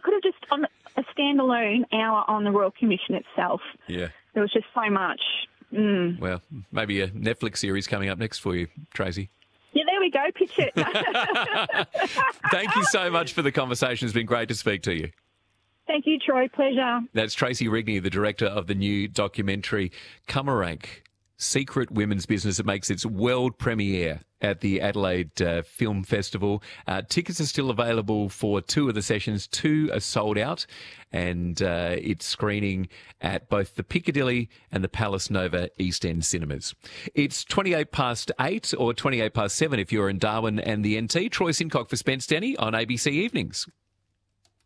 could have just on a standalone hour on the Royal Commission itself. Yeah. There was just so much. Well, maybe a Netflix series coming up next for you, Tracy. Yeah, there we go. Pitch it. Thank you so much for the conversation. It's been great to speak to you. Thank you, Troy. Pleasure. That's Tracy Rigney, the director of the new documentary Cummerank, Secret Women's Business. It makes its world premiere at the Adelaide Film Festival. Tickets are still available for 2 of the sessions. 2 are sold out, and it's screening at both the Piccadilly and the Palace Nova East End cinemas. It's 8:28 or 7 if you're in Darwin and the NT. Troy Sincock for Spence Denny on ABC Evenings.